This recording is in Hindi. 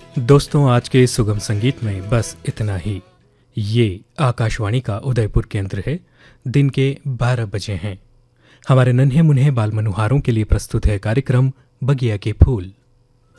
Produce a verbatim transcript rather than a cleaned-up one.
दोस्तों, आज के सुगम संगीत में बस इतना ही। ये आकाशवाणी का उदयपुर केंद्र है। दिन के बारह बजे हैं। हमारे नन्हे मुन्हे बाल मनुहारों के लिए प्रस्तुत है कार्यक्रम बगिया के फूल।